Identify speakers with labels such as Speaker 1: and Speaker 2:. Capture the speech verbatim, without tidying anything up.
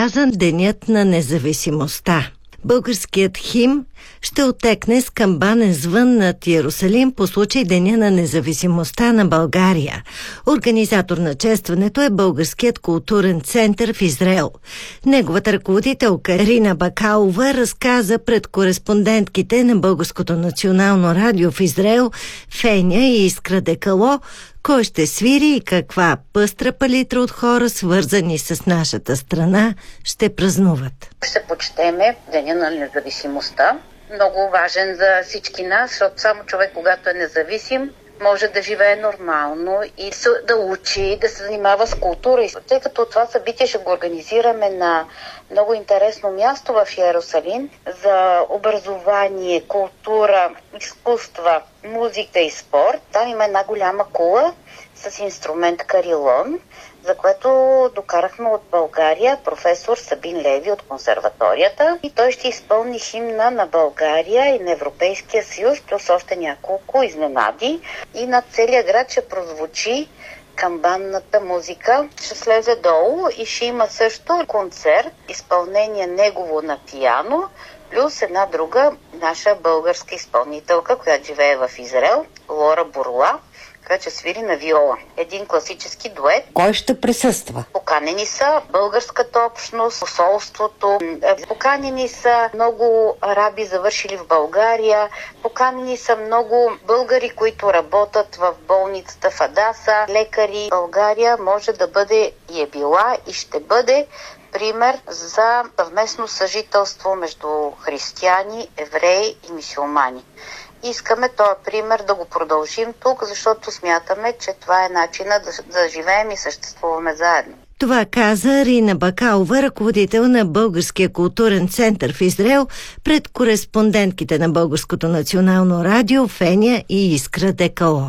Speaker 1: отбелязан Денят на независимостта. Българският химн ще отекне с камбанен звън над Йерусалим по случай Деня на независимостта на България. Организатор на честването е Българският културен център в Израел. Неговата ръководителка Рина Бакалова разказа пред кореспондентките на Българското национално радио в Израел Феня и Искра Декало кой ще свири и каква пъстра палитра от хора, свързани с нашата страна, ще празнуват.
Speaker 2: Ще почетеме Деня на независимостта. Много важен за всички нас, защото само човек, когато е независим, може да живее нормално и да учи, да се занимава с култура. Тъй като това събитие ще го организираме на много интересно място в Йерусалим за образование, култура, изкуства, музика и спорт. Там има една голяма кула с инструмент карилон, за което докарахме от България професор Сабин Леви от консерваторията и той ще изпълни химна на България и на Европейския съюз, плюс още няколко изненади и над целия град ще прозвучи камбанната музика. Ще слезе долу и ще има също концерт, изпълнение негово на пиано, плюс една друга наша българска изпълнителка, която живее в Израел, Лора Бурла, която ще свири на виола. Един класически дует.
Speaker 1: Кой ще присъства?
Speaker 2: Поканени са българската общност, посолството, поканени са много араби, завършили в България, поканени са много българи, които работят в болницата в Адаса, лекари. България може да бъде и е била и ще бъде пример за съвместно съжителство между християни, евреи и мюсюлмани. Искаме този пример да го продължим тук, защото смятаме, че това е начинът да, да живеем и съществуваме заедно.
Speaker 1: Това каза Рина Бакалова, ръководител на Българския културен център в Израел, пред кореспондентките на Българското национално радио Феня и Искра Декало.